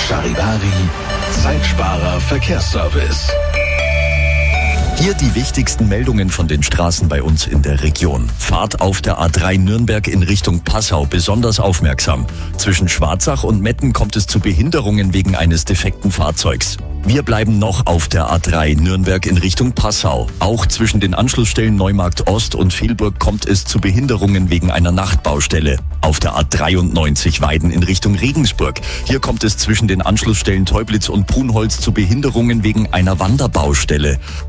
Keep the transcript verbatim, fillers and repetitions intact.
Charivari, Zeitsparer Verkehrsservice. Hier die wichtigsten Meldungen von den Straßen bei uns in der Region. Fahrt auf der A drei Nürnberg in Richtung Passau besonders aufmerksam. Zwischen Schwarzach und Metten kommt es zu Behinderungen wegen eines defekten Fahrzeugs. Wir bleiben noch auf der A drei Nürnberg in Richtung Passau. Auch zwischen den Anschlussstellen Neumarkt Ost und Vilburg kommt es zu Behinderungen wegen einer Nachtbaustelle. Auf der A dreiundneunzig Weiden in Richtung Regensburg. Hier kommt es zwischen den Anschlussstellen Teublitz und Brunholz zu Behinderungen wegen einer Wanderbaustelle.